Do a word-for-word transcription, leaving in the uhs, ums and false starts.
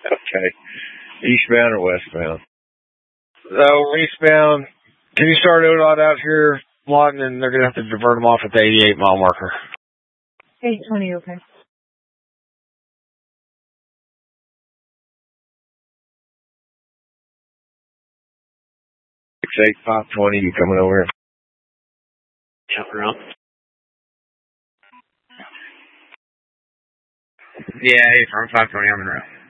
Okay. Eastbound or westbound? So, eastbound, can you start O D O T out here, Lawton, and they're going to have to divert them off at the eighty-eight mile marker? eight twenty, okay. six eight five twenty, you coming over? Jump around. Yeah, hey, from five twenty on the road.